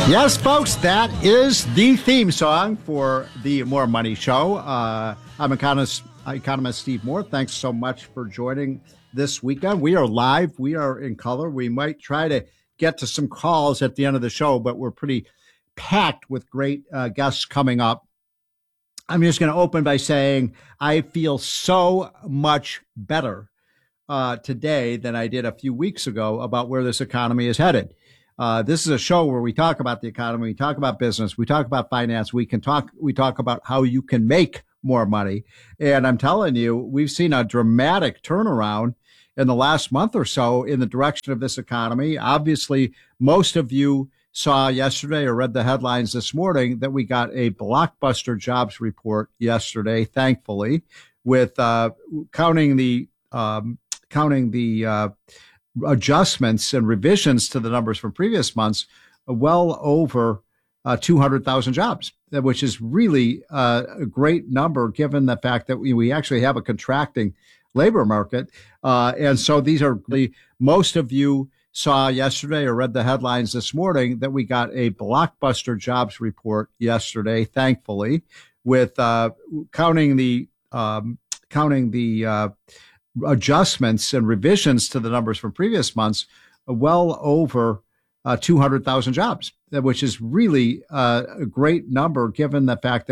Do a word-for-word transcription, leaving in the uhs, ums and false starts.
Yes, folks, that is the theme song for the More Money Show. Uh, I'm economist, economist Steve Moore. Thanks so much for joining this weekend. We are live. We are in color. We might try to get to some calls at the end of the show, but we're pretty packed with great uh, guests coming up. I'm just going to open by saying I feel so much better uh, today than I did a few weeks ago about where this economy is headed. Uh, this is a show where we talk about the economy, we talk about business, we talk about finance, we can talk, we talk about how you can make more money. And I'm telling you, we've seen a dramatic turnaround in the last month or so in the direction of this economy. Obviously, most of you saw yesterday or read the headlines this morning that we got a blockbuster jobs report yesterday, thankfully, with uh, counting the um, counting the uh, adjustments and revisions to the numbers from previous months, well over uh, two hundred thousand jobs, which is really uh, a great number given the fact that we, we actually have a contracting labor market. Uh, and so these are the, most of you saw yesterday or read the headlines this morning that we got a blockbuster jobs report yesterday, thankfully, with uh, counting the um, counting the uh, adjustments and revisions to the numbers from previous months, well over uh, two hundred thousand jobs, which is really uh, a great number given the fact that